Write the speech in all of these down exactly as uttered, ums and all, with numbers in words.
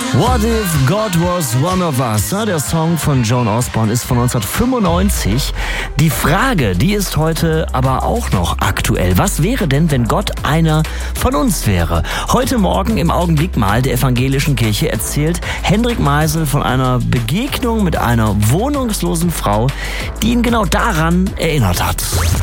What if God was one of us? Der Song von Joan Osborne ist von neunzehnhundertfünfundneunzig. Die Frage, die ist heute aber auch noch aktuell. Was wäre denn, wenn Gott einer von uns wäre? Heute Morgen im Augenblick mal der evangelischen Kirche erzählt Hendrik Meisel von einer Begegnung mit einer wohnungslosen Frau, die ihn genau daran erinnert hat.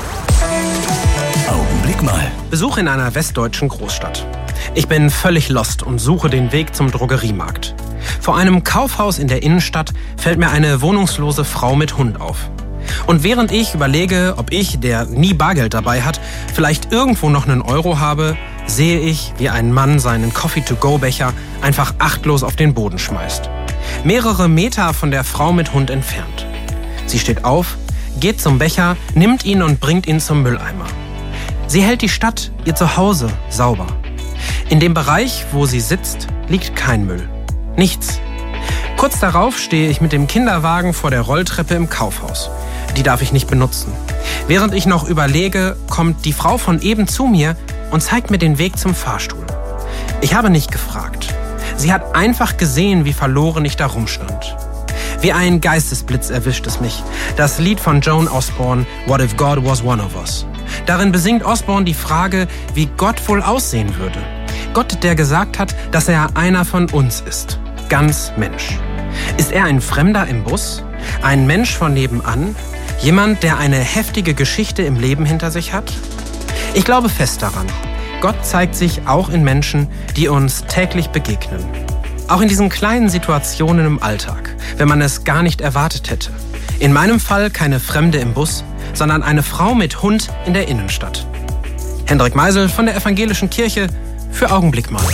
Augenblick mal. Besuch in einer westdeutschen Großstadt. Ich bin völlig lost und suche den Weg zum Drogeriemarkt. Vor einem Kaufhaus in der Innenstadt fällt mir eine wohnungslose Frau mit Hund auf. Und während ich überlege, ob ich, der nie Bargeld dabei hat, vielleicht irgendwo noch einen Euro habe, sehe ich, wie ein Mann seinen Coffee-to-go-Becher einfach achtlos auf den Boden schmeißt. Mehrere Meter von der Frau mit Hund entfernt. Sie steht auf, geht zum Becher, nimmt ihn und bringt ihn zum Mülleimer. Sie hält die Stadt, ihr Zuhause, sauber. In dem Bereich, wo sie sitzt, liegt kein Müll. Nichts. Kurz darauf stehe ich mit dem Kinderwagen vor der Rolltreppe im Kaufhaus. Die darf ich nicht benutzen. Während ich noch überlege, kommt die Frau von eben zu mir und zeigt mir den Weg zum Fahrstuhl. Ich habe nicht gefragt. Sie hat einfach gesehen, wie verloren ich da rumstand. Wie ein Geistesblitz erwischt es mich. Das Lied von Joan Osborne, What if God was one of us? Darin besingt Osborne die Frage, wie Gott wohl aussehen würde. Gott, der gesagt hat, dass er einer von uns ist. Ganz Mensch. Ist er ein Fremder im Bus? Ein Mensch von nebenan? Jemand, der eine heftige Geschichte im Leben hinter sich hat? Ich glaube fest daran. Gott zeigt sich auch in Menschen, die uns täglich begegnen. Auch in diesen kleinen Situationen im Alltag, wenn man es gar nicht erwartet hätte. In meinem Fall keine Fremde im Bus, sondern eine Frau mit Hund in der Innenstadt. Hendrik Meisel von der evangelischen Kirche für Augenblick mal.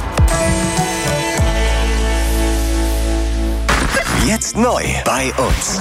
Jetzt neu bei uns.